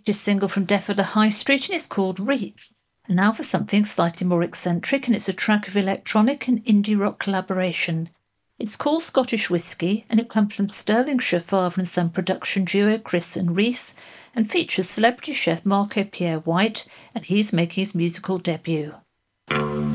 latest single from Deford High Street, and it's called Reach. And now for something slightly more eccentric, and it's a track of electronic and indie rock collaboration. It's called Scottish Whiskey, and it comes from Stirlingshire Father and Son production duo Chris and Reese, and features celebrity chef Marco Pierre White, and he's making his musical debut.